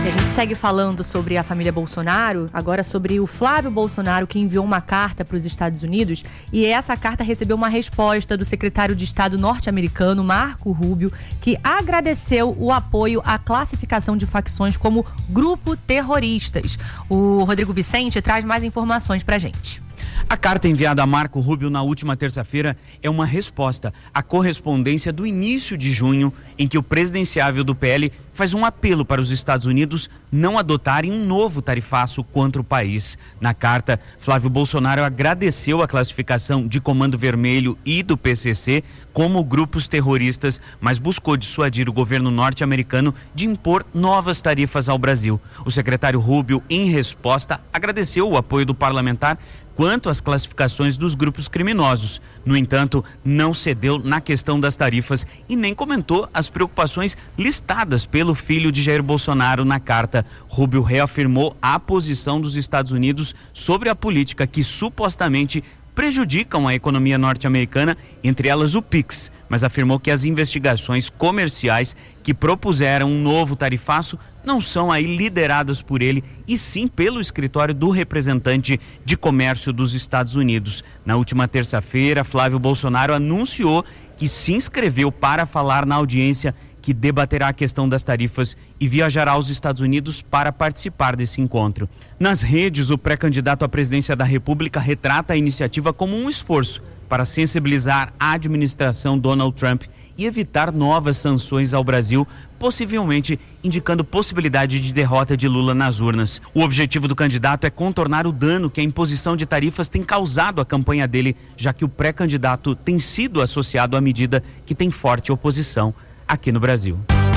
E a gente segue falando sobre a família Bolsonaro, agora sobre o Flávio Bolsonaro, que enviou uma carta para os Estados Unidos, e essa carta recebeu uma resposta do secretário de Estado norte-americano, Marco Rubio, que agradeceu o apoio à classificação de facções como grupo terroristas. O Rodrigo Vicente traz mais informações para a gente. A carta enviada a Marco Rubio na última terça-feira é uma resposta à correspondência do início de junho, em que o presidenciável do PL faz um apelo para os Estados Unidos não adotarem um novo tarifaço contra o país. Na carta, Flávio Bolsonaro agradeceu a classificação de Comando Vermelho e do PCC como grupos terroristas, mas buscou dissuadir o governo norte-americano de impor novas tarifas ao Brasil. O secretário Rubio, em resposta, agradeceu o apoio do parlamentar quanto às classificações dos grupos criminosos. No entanto, não cedeu na questão das tarifas e nem comentou as preocupações listadas pelo filho de Jair Bolsonaro na carta. Rubio reafirmou a posição dos Estados Unidos sobre a política que supostamente prejudicam a economia norte-americana, entre elas o PIX, mas afirmou que as investigações comerciais que propuseram um novo tarifaço não são aí lideradas por ele, e sim pelo escritório do representante de comércio dos Estados Unidos. Na última terça-feira, Flávio Bolsonaro anunciou que se inscreveu para falar na audiência que debaterá a questão das tarifas e viajará aos Estados Unidos para participar desse encontro. Nas redes, o pré-candidato à presidência da República retrata a iniciativa como um esforço para sensibilizar a administração Donald Trump e evitar novas sanções ao Brasil, possivelmente indicando possibilidade de derrota de Lula nas urnas. O objetivo do candidato é contornar o dano que a imposição de tarifas tem causado à campanha dele, já que o pré-candidato tem sido associado à medida que tem forte oposição aqui no Brasil.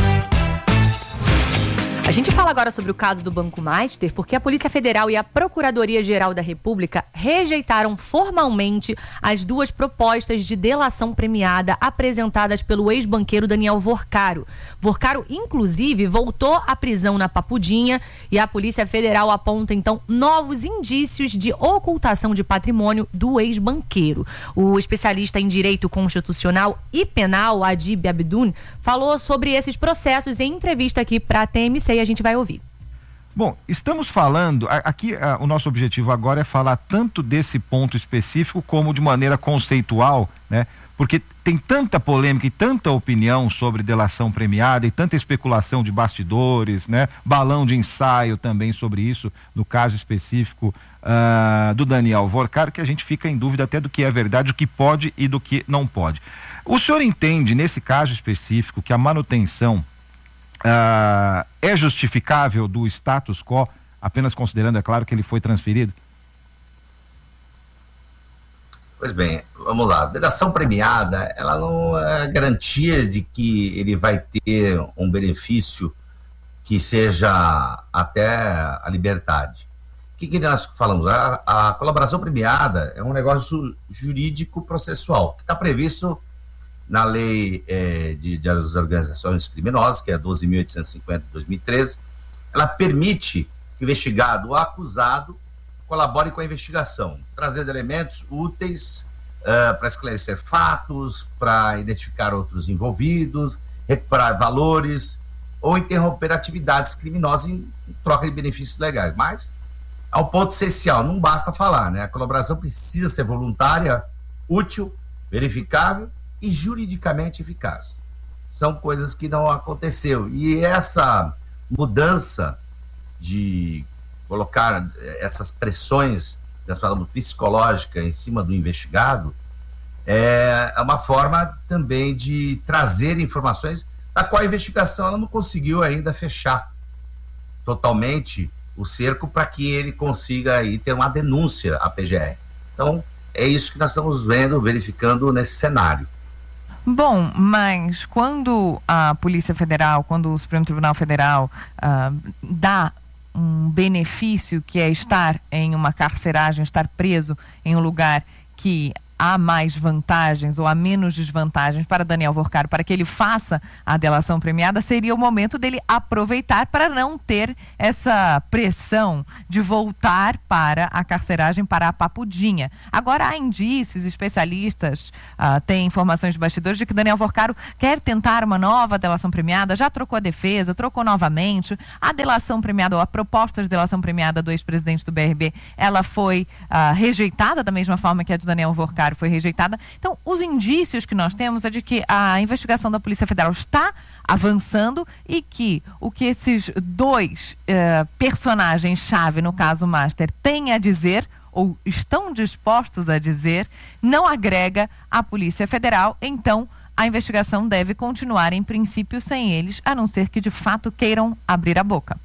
A gente fala agora sobre o caso do Banco Master, porque a Polícia Federal e a Procuradoria-Geral da República rejeitaram formalmente as duas propostas de delação premiada apresentadas pelo ex-banqueiro Daniel Vorcaro. Vorcaro, inclusive, voltou à prisão na Papudinha e a Polícia Federal aponta, então, novos indícios de ocultação de patrimônio do ex-banqueiro. O especialista em Direito Constitucional e Penal, Adib Abdun, falou sobre esses processos em entrevista aqui para a TMC. E a gente vai ouvir. Bom, estamos falando, aqui o nosso objetivo agora é falar tanto desse ponto específico como de maneira conceitual, né? Porque tem tanta polêmica e tanta opinião sobre delação premiada e tanta especulação de bastidores, né? Balão de ensaio também sobre isso, no caso específico do Daniel Vorcaro, que a gente fica em dúvida até do que é verdade, do que pode e do que não pode. O senhor entende, nesse caso específico, que a manutenção é justificável do status quo, apenas considerando, é claro, que ele foi transferido? Pois bem, vamos lá. A delação premiada, ela não é garantia de que ele vai ter um benefício que seja até a liberdade. O que nós falamos? A colaboração premiada é um negócio jurídico processual, que está previsto na lei das organizações criminosas, que é 12.850 de 2013, ela permite que o investigado ou acusado colabore com a investigação, trazendo elementos úteis para esclarecer fatos, para identificar outros envolvidos, recuperar valores ou interromper atividades criminosas em troca de benefícios legais. Mas, ao ponto essencial, não basta falar, né? A colaboração precisa ser voluntária, útil, verificável e juridicamente eficaz. São coisas que não aconteceu. E essa mudança de colocar essas pressões, nós falamos psicológica, em cima do investigado, é uma forma também de trazer informações da qual a investigação ela não conseguiu ainda fechar totalmente o cerco para que ele consiga aí ter uma denúncia à PGR. Então, é isso que nós estamos verificando nesse cenário. Bom, mas quando a Polícia Federal, quando o Supremo Tribunal Federal dá um benefício que é estar em uma carceragem, estar preso em um lugar que há mais vantagens ou há menos desvantagens para Daniel Worcaro, para que ele faça a delação premiada, seria o momento dele aproveitar para não ter essa pressão de voltar para a carceragem, para a papudinha. Agora, há indícios, especialistas têm informações de bastidores de que Daniel Worcaro quer tentar uma nova delação premiada, já trocou a defesa, trocou novamente. A delação premiada, ou a proposta de delação premiada do ex-presidente do BRB, ela foi rejeitada da mesma forma que a de Daniel Worcaro foi rejeitada. Então, os indícios que nós temos é de que a investigação da Polícia Federal está avançando e que o que esses dois personagens-chave, no caso Master, têm a dizer ou estão dispostos a dizer, não agrega à Polícia Federal. Então, a investigação deve continuar, em princípio, sem eles, a não ser que de fato queiram abrir a boca.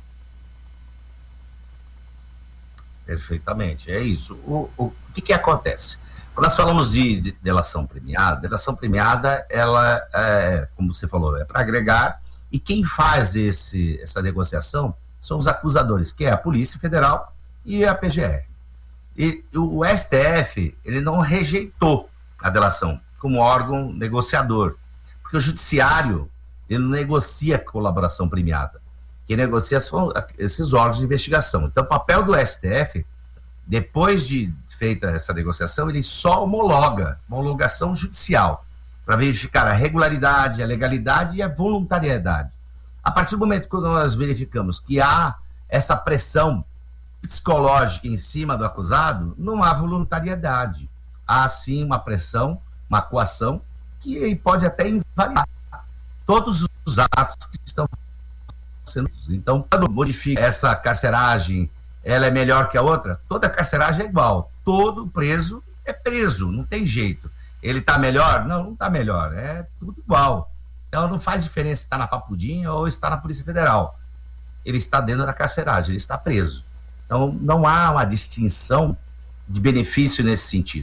Perfeitamente, é isso. O que acontece? Quando nós falamos de delação premiada, ela, como você falou, é para agregar, e quem faz essa negociação são os acusadores, que é a Polícia Federal e a PGR. E o STF, ele não rejeitou a delação como órgão negociador, porque o judiciário, ele não negocia colaboração premiada. Quem negocia são esses órgãos de investigação. Então, o papel do STF, depois de feita essa negociação, ele só homologação judicial, para verificar a regularidade, a legalidade e a voluntariedade. A partir do momento que nós verificamos que há essa pressão psicológica em cima do acusado, não há voluntariedade. Há, sim, uma pressão, uma coação, que pode até invalidar todos os atos que estão sendo. Então, quando modifica essa carceragem, ela é melhor que a outra? Toda carceragem é igual. Todo preso é preso, não tem jeito. Ele está melhor? Não está melhor. É tudo igual. Então, não faz diferença se está na Papudinha ou está na Polícia Federal. Ele está dentro da carceragem, ele está preso. Então, não há uma distinção de benefício nesse sentido.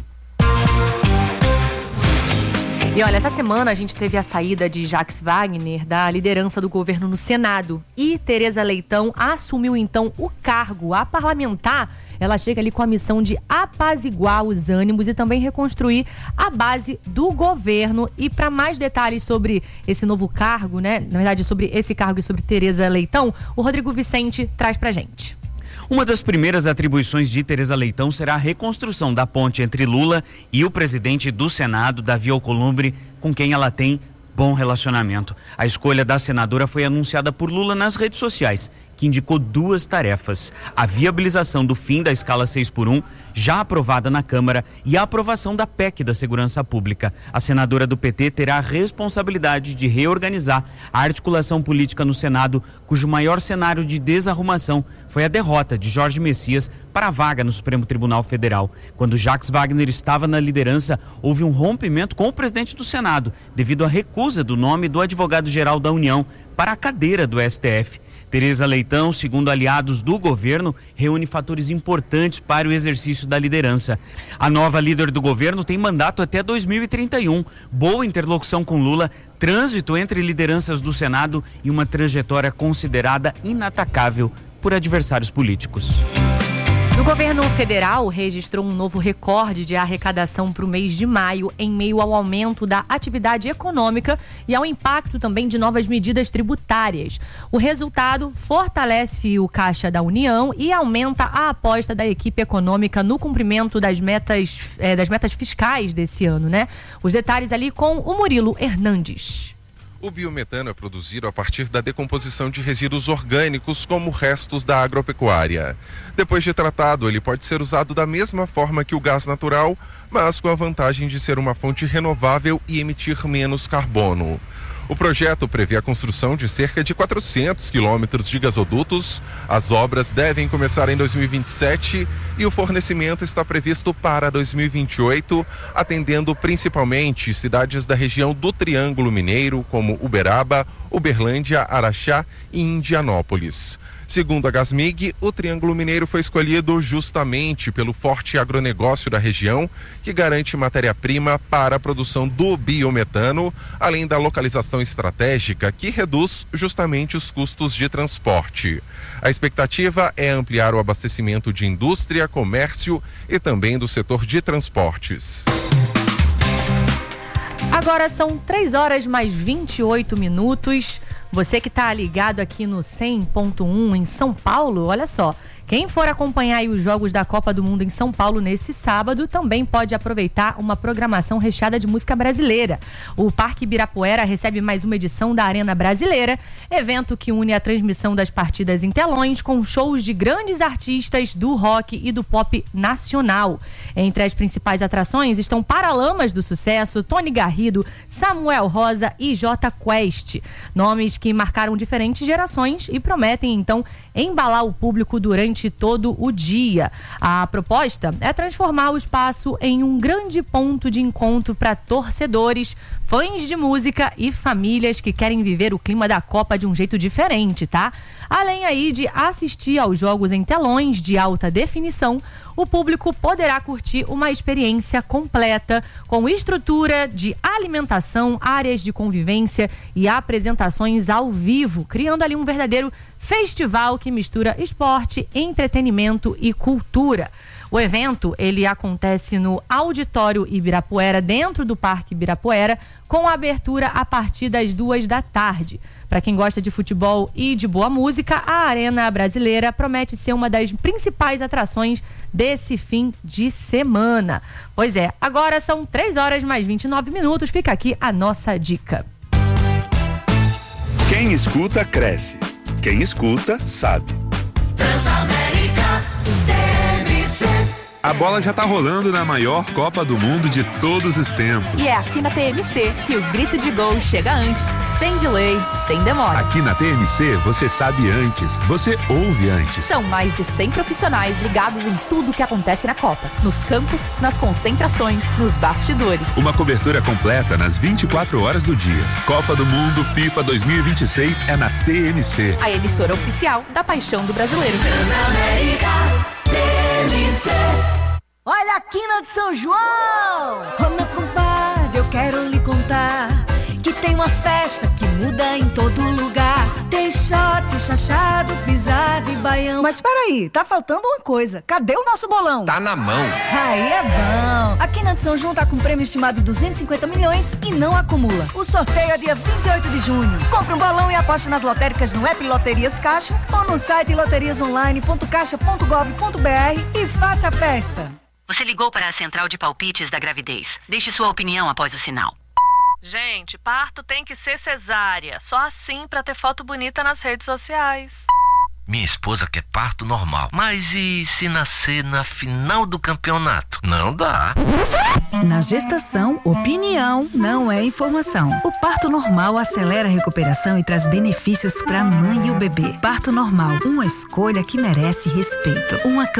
E olha, essa semana a gente teve a saída de Jacques Wagner da liderança do governo no Senado e Tereza Leitão assumiu então o cargo. A parlamentar, ela chega ali com a missão de apaziguar os ânimos e também reconstruir a base do governo. E para mais detalhes sobre esse novo cargo, né? Na verdade, sobre esse cargo e sobre Tereza Leitão, o Rodrigo Vicente traz pra gente. Uma das primeiras atribuições de Tereza Leitão será a reconstrução da ponte entre Lula e o presidente do Senado, Davi Alcolumbre, com quem ela tem bom relacionamento. A escolha da senadora foi anunciada por Lula nas redes sociais, que indicou duas tarefas: a viabilização do fim da escala 6x1, já aprovada na Câmara, e a aprovação da PEC da Segurança Pública. A senadora do PT terá a responsabilidade de reorganizar a articulação política no Senado, cujo maior cenário de desarrumação foi a derrota de Jorge Messias para a vaga no Supremo Tribunal Federal. Quando Jacques Wagner estava na liderança, houve um rompimento com o presidente do Senado, devido à recusa do nome do advogado-geral da União para a cadeira do STF. Tereza Leitão, segundo aliados do governo, reúne fatores importantes para o exercício da liderança. A nova líder do governo tem mandato até 2031, boa interlocução com Lula, trânsito entre lideranças do Senado e uma trajetória considerada inatacável por adversários políticos. O governo federal registrou um novo recorde de arrecadação para o mês de maio, em meio ao aumento da atividade econômica e ao impacto também de novas medidas tributárias. O resultado fortalece o caixa da União e aumenta a aposta da equipe econômica no cumprimento das metas fiscais desse ano, né? Os detalhes ali com o Murilo Hernandes. O biometano é produzido a partir da decomposição de resíduos orgânicos, como restos da agropecuária. Depois de tratado, ele pode ser usado da mesma forma que o gás natural, mas com a vantagem de ser uma fonte renovável e emitir menos carbono. O projeto prevê a construção de cerca de 400 quilômetros de gasodutos. As obras devem começar em 2027 e o fornecimento está previsto para 2028, atendendo principalmente cidades da região do Triângulo Mineiro, como Uberaba, Uberlândia, Araxá e Indianópolis. Segundo a Gasmig, o Triângulo Mineiro foi escolhido justamente pelo forte agronegócio da região, que garante matéria-prima para a produção do biometano, além da localização estratégica, que reduz justamente os custos de transporte. A expectativa é ampliar o abastecimento de indústria, comércio e também do setor de transportes. Agora são 3h mais 28. Você que está ligado aqui no 100.1 em São Paulo, olha só. Quem for acompanhar aí os Jogos da Copa do Mundo em São Paulo nesse sábado também pode aproveitar uma programação recheada de música brasileira. O Parque Ibirapuera recebe mais uma edição da Arena Brasileira, evento que une a transmissão das partidas em telões com shows de grandes artistas do rock e do pop nacional. Entre as principais atrações estão Paralamas do Sucesso, Tony Garrido, Samuel Rosa e Jota Quest. Nomes que marcaram diferentes gerações e prometem, então, embalar o público durante todo o dia. A proposta é transformar o espaço em um grande ponto de encontro para torcedores, fãs de música e famílias que querem viver o clima da Copa de um jeito diferente, tá? Além aí de assistir aos jogos em telões de alta definição, o público poderá curtir uma experiência completa com estrutura de alimentação, áreas de convivência e apresentações ao vivo, criando ali um verdadeiro festival que mistura esporte, entretenimento e cultura. O evento, ele acontece no Auditório Ibirapuera, dentro do Parque Ibirapuera, com a abertura a partir das 14h. Para quem gosta de futebol e de boa música, a Arena Brasileira promete ser uma das principais atrações desse fim de semana. Pois é, agora são 3h mais 29. Fica aqui a nossa dica. Quem escuta, cresce. Quem escuta, sabe. Transamérica TMC. A bola já tá rolando na maior Copa do Mundo de todos os tempos. E é aqui na TMC que o grito de gol chega antes, sem delay, sem demora. Aqui na TMC você sabe antes, você ouve antes. São mais de 100 profissionais ligados em tudo que acontece na Copa. Nos campos, nas concentrações, nos bastidores. Uma cobertura completa nas 24 horas do dia. Copa do Mundo FIFA 2026 é na TMC. A emissora oficial da paixão do brasileiro. Transamérica TMC. Olha a quina de São João! Ô meu compadre, eu quero lhe contar que tem uma festa que muda em todo lugar. Tem shot, chachado, pisado e baião. Mas peraí, tá faltando uma coisa. Cadê o nosso bolão? Tá na mão. Aí é bom. A quina de São João tá com prêmio estimado de 250 milhões e não acumula. O sorteio é dia 28 de junho. Compre um bolão e aposte nas lotéricas no app Loterias Caixa ou no site loteriasonline.caixa.gov.br e faça a festa. Você ligou para a central de palpites da gravidez. Deixe sua opinião após o sinal. Gente, parto tem que ser cesárea. Só assim pra ter foto bonita nas redes sociais. Minha esposa quer parto normal. Mas e se nascer na final do campeonato? Não dá. Na gestação, opinião não é informação. O parto normal acelera a recuperação e traz benefícios para a mãe e o bebê. Parto normal, uma escolha que merece respeito. Uma